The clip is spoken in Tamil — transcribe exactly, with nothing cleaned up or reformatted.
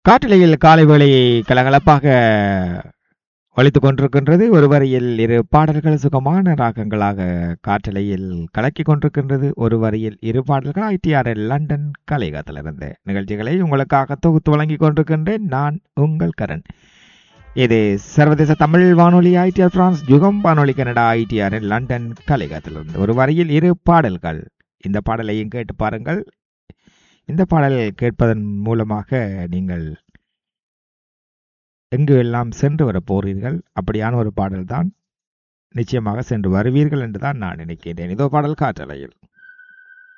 காற்றலையில் காலை வேளை கலகலப்பாக ஒலித்துக் கொண்டிருக்கின்றது. ஒரு வரியில் இரு பாடல்கள் சுகமான ராகங்களாக காற்றலையில் கலக்கிக் கொண்டிருக்கின்றது. ஒரு வரியில் இரு பாடல்கள் ஐடிஆர்எல் லண்டன் கலையகத்திலிருந்து நிகழ்ச்சிகளை உங்களுக்காக தொகுத்து வழங்கிக் கொண்டிருக்கின்றேன். நான் உங்கள் கரண். இது சர்வதேச தமிழ் வானொலி ஐடிஆர் பிரான்ஸ் யுகம் வானொலி கனடா ஐடிஆர்எல் லண்டன் கலையகத்திலிருந்து ஒரு வரியில் இரு பாடல்கள். இந்த பாடலையும் கேட்டு பாருங்கள். இந்த பாடல் கேட்பதன் மூலமாக நீங்கள் எங்கு எல்லாம் சென்று வர போறீர்கள், அப்படியான ஒரு பாடல் தான். நிச்சயமாக சென்று வருவீர்கள் என்றுதான் நான் நினைக்கிறேன். இதோ பாடல் காற்றலையில்.